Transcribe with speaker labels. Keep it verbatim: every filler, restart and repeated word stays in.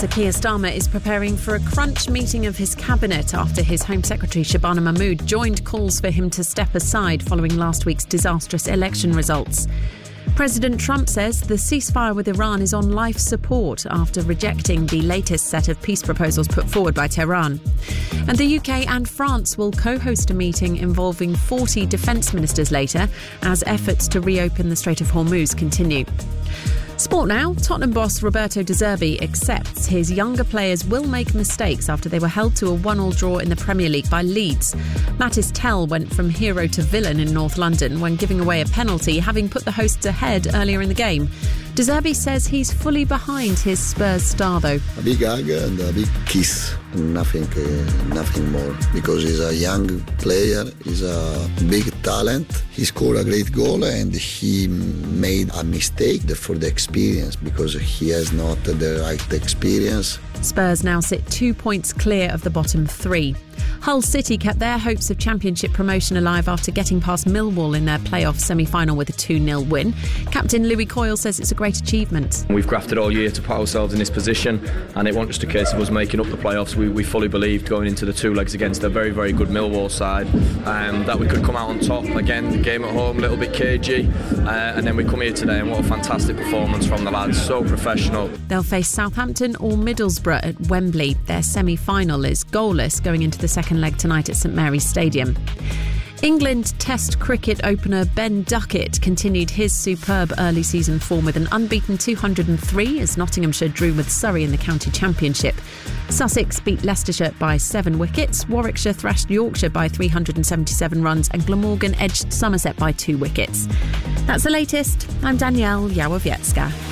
Speaker 1: Sir Keir Starmer is preparing for a crunch meeting of his cabinet after his Home Secretary Shabana Mahmood joined calls for him to step aside following last week's disastrous election results. President Trump says the ceasefire with Iran is on life support after rejecting the latest set of peace proposals put forward by Tehran. And the U K and France will co-host a meeting involving forty defence ministers later as efforts to reopen the Strait of Hormuz continue. Sport now. Tottenham boss Roberto De Zerbi accepts his younger players will make mistakes after they were held to a one-all draw in the Premier League by Leeds. Mattis Tell went from hero to villain in North London when giving away a penalty, having put the hosts ahead earlier in the game. De Zerbi says he's fully behind his Spurs star, though.
Speaker 2: A big hug and a big kiss. Nothing, uh, nothing more. Because he's a young player, he's a big talent. He scored a great goal and he made a mistake for the experience because he has not the right experience.
Speaker 1: Spurs now sit two points clear of the bottom three. Hull City kept their hopes of Championship promotion alive after getting past Millwall in their playoff semi-final with a two nil win. Captain Louis Coyle says it's a great achievement.
Speaker 3: We've grafted all year to put ourselves in this position, and it wasn't just a case of us making up the playoffs. We, we fully believed going into the two legs against a very, very good Millwall side um, that we could come out on top. Again, the game at home, a little bit cagey, uh, and then we come here today and what a fantastic performance from the lads, so professional.
Speaker 1: They'll face Southampton or Middlesbrough at Wembley. Their semi-final is goalless going into the second leg tonight at St Mary's Stadium. England Test cricket opener Ben Duckett continued his superb early season form with an unbeaten two hundred three as Nottinghamshire drew with Surrey in the county championship. Sussex beat Leicestershire by seven wickets, Warwickshire thrashed Yorkshire by three hundred seventy-seven runs and Glamorgan edged Somerset by two wickets. That's the latest. I'm Danielle Yawowiecka.